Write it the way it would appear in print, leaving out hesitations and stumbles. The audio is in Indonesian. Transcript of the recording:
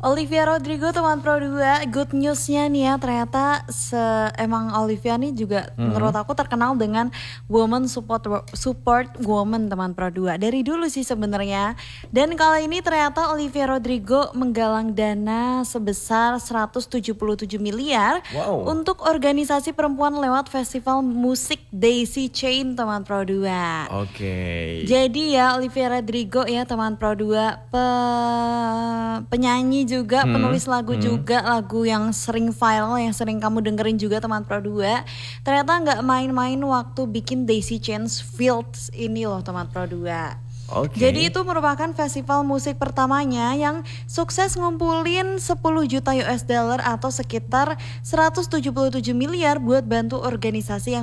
Olivia Rodrigo teman Pro 2, good newsnya nih ya, ternyata emang Olivia nih juga menurut aku terkenal dengan support woman teman Pro 2 dari dulu sih sebenarnya. Dan kali ini ternyata Olivia Rodrigo menggalang dana sebesar 177 miliar untuk organisasi perempuan lewat festival musik Daisy Chain teman Pro 2. Jadi ya Olivia Rodrigo ya teman Pro 2 penyanyi juga, penulis lagu juga, lagu yang sering viral, yang sering kamu dengerin juga teman Pro 2. Ternyata gak main-main waktu bikin Daisy Chains Fields ini loh teman Pro 2. Jadi itu merupakan festival musik pertamanya yang sukses ngumpulin 10 juta US dollar atau sekitar 177 miliar buat bantu organisasi yang